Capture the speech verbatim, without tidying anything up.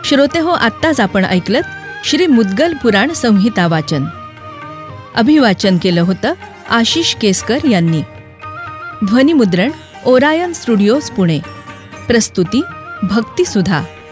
श्रोते हो, आत्ताच आपण ऐकलत श्री मुद्गल पुराण संहिता वाचन. अभिवाचन केलं होतं आशिष केसकर यांनी. ध्वनिमुद्रण ओरायन स्टुडिओज पुणे. प्रस्तुती भक्तिसुधा.